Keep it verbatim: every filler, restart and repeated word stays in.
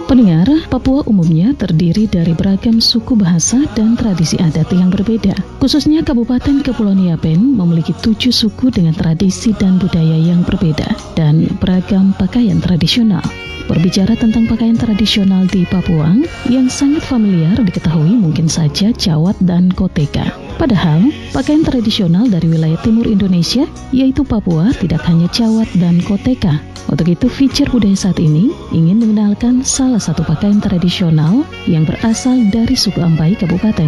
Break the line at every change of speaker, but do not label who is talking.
Pendengar, Papua umumnya terdiri dari beragam suku bahasa dan tradisi adat yang berbeda. Khususnya Kabupaten Kepulauan Yapen memiliki tujuh suku dengan tradisi dan budaya yang berbeda dan beragam pakaian tradisional. Berbicara tentang pakaian tradisional di Papua, yang sangat familiar diketahui mungkin saja Cawat dan Koteka. Padahal, pakaian tradisional dari wilayah timur Indonesia, yaitu Papua, tidak hanya Cawat dan Koteka. Untuk itu, feature budaya saat ini ingin mengenalkan salah satu pakaian tradisional yang berasal dari suku Ambai Kabupaten